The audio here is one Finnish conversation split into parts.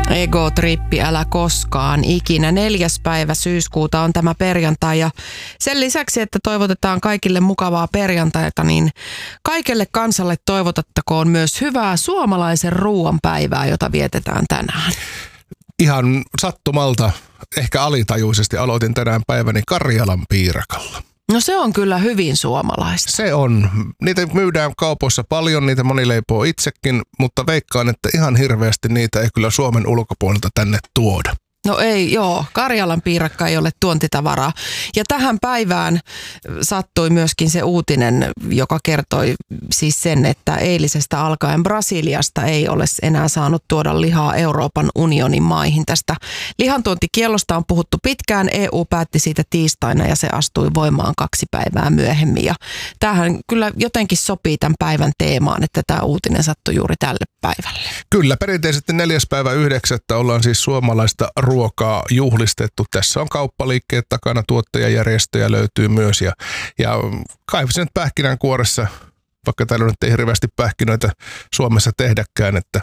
Ego-trippi älä koskaan ikinä. 4. päivä syyskuuta on tämä perjantai ja sen lisäksi, että toivotetaan kaikille mukavaa perjantaita, niin kaikelle kansalle toivotettakoon myös hyvää suomalaisen ruoan päivää, jota vietetään tänään. Ihan sattumalta, ehkä alitajuisesti aloitin tänään päiväni Karjalan piirakalla. No se on kyllä hyvin suomalaista. Se on. Niitä myydään kaupoissa paljon, niitä moni leipoo itsekin, mutta veikkaan, että ihan hirveästi niitä ei kyllä Suomen ulkopuolelta tänne tuoda. No ei, joo. Karjalan piirakka ei ole tuontitavaraa. Ja tähän päivään sattui myöskin se uutinen, joka kertoi siis sen, että eilisestä alkaen Brasiliasta ei ole enää saanut tuoda lihaa Euroopan unionin maihin. Tästä lihantuontikiellosta on puhuttu pitkään. EU päätti siitä tiistaina ja se astui voimaan 2 päivää myöhemmin. Ja tämähän kyllä jotenkin sopii tämän päivän teemaan, että tämä uutinen sattui juuri tälle päivälle. Kyllä, perinteisesti 4.9. ollaan siis suomalaista ruokaa juhlistettu. Tässä on kauppaliikkeet takana, tuottajajärjestöjä löytyy myös ja kaivasin nyt pähkinänkuoressa, vaikka täällä nyt ei hirveästi pähkinöitä Suomessa tehdäkään, että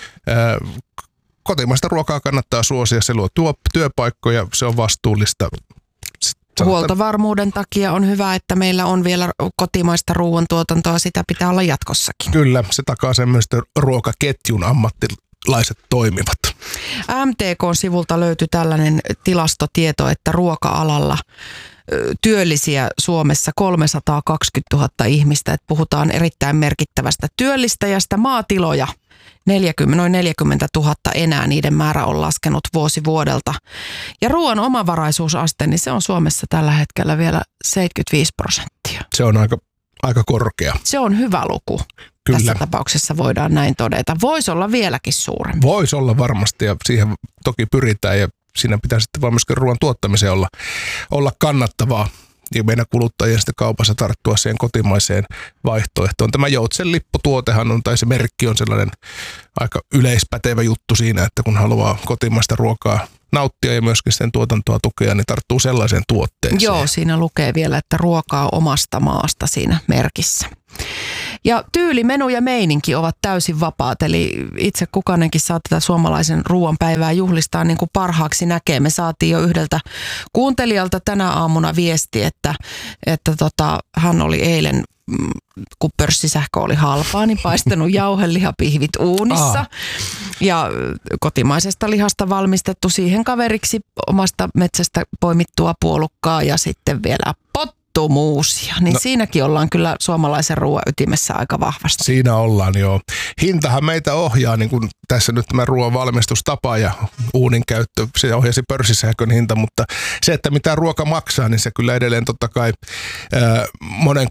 kotimaista ruokaa kannattaa suosia, se luo työpaikkoja, se on vastuullista. Huoltovarmuuden takia on hyvä, että meillä on vielä kotimaista ruoantuotantoa, sitä pitää olla jatkossakin. Kyllä, se takaa sen myös, että ruokaketjun ammattilaiset toimivat. MTK-sivulta löytyi tällainen tilastotieto, että ruoka-alalla työllisiä Suomessa 320 000 ihmistä. Että puhutaan erittäin merkittävästä työllistäjästä. Maatiloja noin 40 000 enää, niiden määrä on laskenut vuosi vuodelta. Ja ruoan omavaraisuusaste, niin se on Suomessa tällä hetkellä vielä 75%. Se on aika korkea. Se on hyvä luku. Kyllä. Tässä tapauksessa voidaan näin todeta. Voisi olla vieläkin suurempi. Voisi olla varmasti ja siihen toki pyritään ja siinä pitää sitten vaan myöskin ruoan tuottamiseen olla kannattavaa. Ja meidän kuluttajien sitten kaupassa tarttua siihen kotimaiseen vaihtoehtoon. Tämä Joutsen lipputuotehan on, tai se merkki on sellainen aika yleispätevä juttu siinä, että kun haluaa kotimaista ruokaa nauttia ja myöskin sen tuotantoa tukea, niin tarttuu sellaiseen tuotteeseen. Joo, siinä lukee vielä, että ruokaa omasta maasta siinä merkissä. Ja tyyli, menu ja meininki ovat täysin vapaat, eli itse kukainenkin saa tätä suomalaisen ruoanpäivää juhlistaa niin kuin parhaaksi näkee. Me saatiin jo yhdeltä kuuntelijalta tänä aamuna viesti, että hän oli eilen, kun pörssisähkö oli halpaa, niin paistanut jauhelihapihvit uunissa. Ja kotimaisesta lihasta valmistettu siihen kaveriksi omasta metsästä poimittua puolukkaa ja sitten vielä muusia. Niin no, siinäkin ollaan kyllä suomalaisen ruoan ytimessä aika vahvasti. Siinä ollaan, joo. Hintahan meitä ohjaa, niin kuin tässä nyt tämä ruoan valmistustapa ja uunin käyttö, se ohjasi pörssisähkön hinta, mutta se, että mitä ruoka maksaa, niin se kyllä edelleen totta kai monen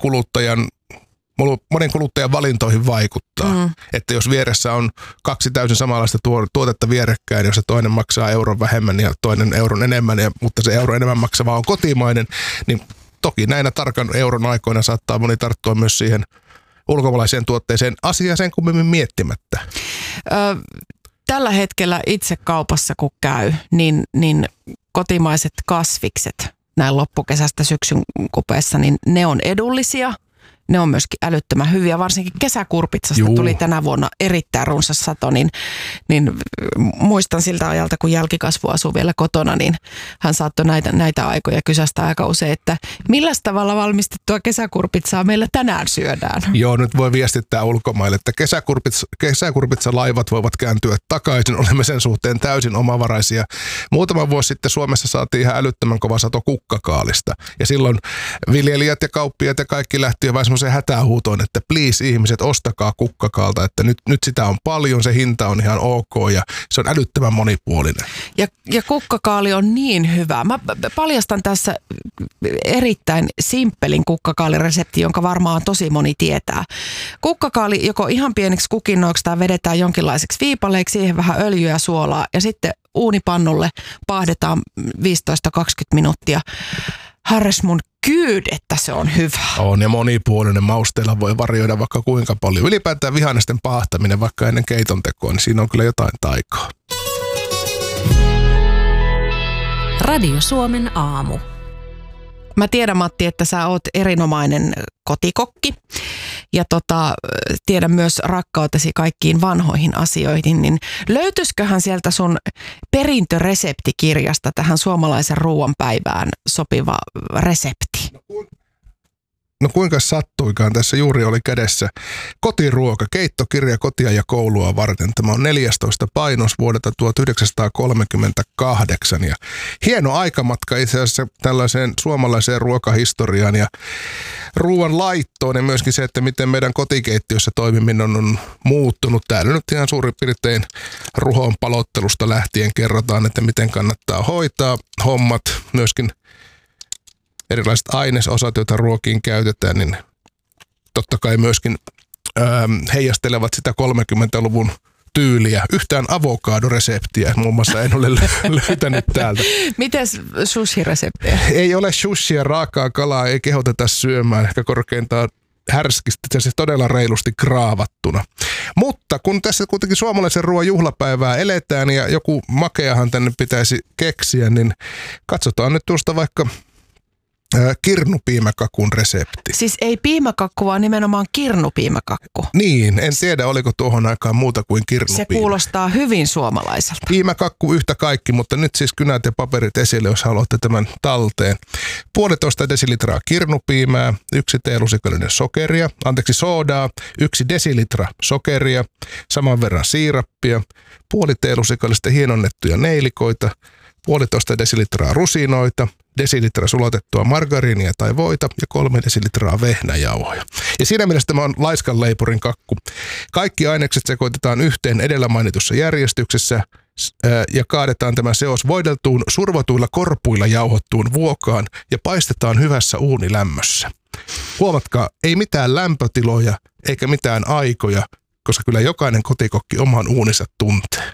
kuluttajan valintoihin vaikuttaa. Että jos vieressä on 2 täysin samanlaista tuotetta vierekkäin, jos se toinen maksaa euron vähemmän ja toinen euron enemmän, mutta se euro enemmän maksava on kotimainen, niin toki näinä tarkan euron aikoina saattaa moni tarttua myös siihen ulkomaalaiseen tuotteeseen asiaa sen kummemmin miettimättä. Tällä hetkellä itse kaupassa kun käy, niin kotimaiset kasvikset näin loppukesästä syksyn kupeessa, niin ne on edullisia. Ne on myöskin älyttömän hyviä, varsinkin kesäkurpitsasta tuli tänä vuonna erittäin runsas sato, niin muistan siltä ajalta, kun jälkikasvu asui vielä kotona, niin hän saattoi näitä aikoja kysästä aika usein, että milläs tavalla valmistettua kesäkurpitsaa meillä tänään syödään? Joo, nyt voi viestittää ulkomaille, että kesäkurpitsalaivat voivat kääntyä takaisin, olemme sen suhteen täysin omavaraisia. Muutama vuosi sitten Suomessa saatiin ihan älyttömän kova sato kukkakaalista ja silloin viljelijät ja kauppiaat ja kaikki lähti jo vähän semmoiseen hätähuutoon, että please ihmiset, ostakaa kukkakaalta, että nyt sitä on paljon, se hinta on ihan ok ja se on älyttömän monipuolinen. Ja kukkakaali on niin hyvä. Mä paljastan tässä erittäin simppelin kukkakaaliresepti, jonka varmaan tosi moni tietää. Kukkakaali joko ihan pieniksi kukinnoiksi tai vedetään jonkinlaiseksi viipaleiksi, siihen vähän öljyä ja suolaa ja sitten uunipannulle paahdetaan 15-20 minuuttia. Harres mun kyyd, että se on hyvä. On ja monipuolinen. Mausteilla voi varjoida vaikka kuinka paljon. Ylipäätään vihannesten paahtaminen vaikka ennen keiton tekoa, niin siinä on kyllä jotain taikaa. Radio Suomen aamu. Mä tiedän, Matti, että sä oot erinomainen kotikokki. ja tiedän myös rakkautesi kaikkiin vanhoihin asioihin, niin löytyisiköhän sieltä sun perintöreseptikirjasta tähän suomalaisen ruoan päivään sopiva resepti? No kuinka sattuikaan, tässä juuri oli kädessä kotiruoka, keittokirja kotia ja koulua varten. Tämä on 14 painos vuodelta 1938 ja hieno aikamatka itse asiassa tällaiseen suomalaiseen ruokahistoriaan ja ruoan laittoon ja myöskin se, että miten meidän kotikeittiössä toimiminen on muuttunut. Täällä nyt ihan suurin piirtein ruhon palottelusta lähtien kerrotaan, että miten kannattaa hoitaa hommat, myöskin erilaiset ainesosat, joita ruokiin käytetään, niin totta kai myöskin heijastelevat sitä 30-luvun tyyliä. Yhtään avokadoreseptiä muun muassa en ole löytänyt täältä. Mites sushi-reseptiä? Ei ole sushia, raakaa kalaa, ei kehoteta syömään, ehkä korkeintaan härskisti, se todella reilusti kraavattuna. Mutta kun tässä kuitenkin suomalaisen ruoan juhlapäivää eletään ja joku makeahan tänne pitäisi keksiä, niin katsotaan nyt tuosta vaikka kirnupiimäkakun resepti. Siis ei piimäkakku, vaan nimenomaan kirnupiimäkakku. Niin, en tiedä oliko tuohon aikaan muuta kuin kirnupiimä. Se kuulostaa hyvin suomalaiselta. Piimäkakku yhtä kaikki, mutta nyt siis kynät ja paperit esille, jos haluatte tämän talteen. 1,5 desilitraa kirnupiimää, 1 teelusikallinen soodaa, 1 desilitra sokeria, saman verran siirappia, 0,5 teelusikallista hienonnettuja neilikoita, 1,5 desilitraa rusinoita, desilitra sulatettua margariinia tai voita ja 3 desilitraa vehnäjauhoja. Ja siinä mielessä tämä on laiskan leipurin kakku. Kaikki ainekset sekoitetaan yhteen edellä mainitussa järjestyksessä ja kaadetaan tämä seos voideltuun survotuilla korpuilla jauhottuun vuokaan ja paistetaan hyvässä uunilämmössä. Huomatkaa, ei mitään lämpötiloja eikä mitään aikoja, koska kyllä jokainen kotikokki oman uuninsa tuntee.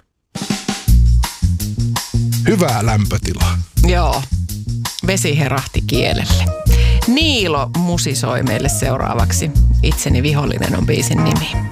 Hyvää lämpötilaa. Joo, vesi herahti kielelle. Niilo musisoi meille seuraavaksi. Itseni vihollinen on biisin nimi.